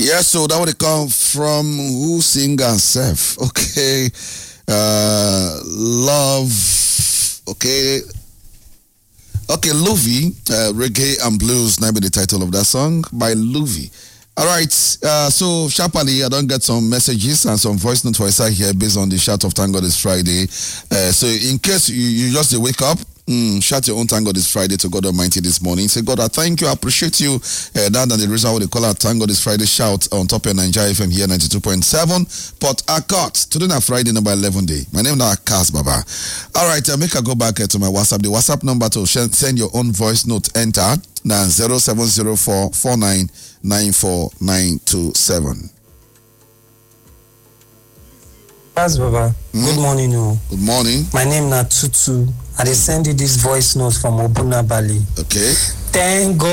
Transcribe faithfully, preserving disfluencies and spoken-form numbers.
Yeah, so that would come from who sing and self. Okay. Uh, love. Okay. Okay, Luvi, uh, Reggae and Blues, might be the title of that song by Luvi. All right, uh, so sharply, I don't get some messages and some voice notes for Isaac here based on the shout of Thank God It's Friday. Uh, so in case you, you just wake up, mm, shout your own Thank God It's Friday to God Almighty this morning. Say, God, I thank you, I appreciate you. Uh, that and the reason why they call out Thank God It's Friday shout on top of Nigeria F M here, ninety-two point seven. But I got today na Friday number eleven day. My name is Akas Baba. All right, I make I go back uh, to my WhatsApp. The WhatsApp number to send your own voice note enter. Now zero seven zero four four nine nine four nine two seven. Yes, Baba. Mm. Good morning, you. Good morning. My name is Tutu. I dey send you this voice note from Obuna Bali. Okay. Thank God.